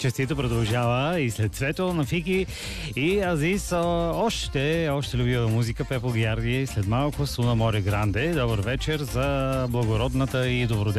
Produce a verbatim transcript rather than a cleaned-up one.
Честито продължава и след Цвето на Фики и Азис още, още любива музика Пепо Гиарди след малко Суна Море Гранде. Добър вечер за благородната и добродетелната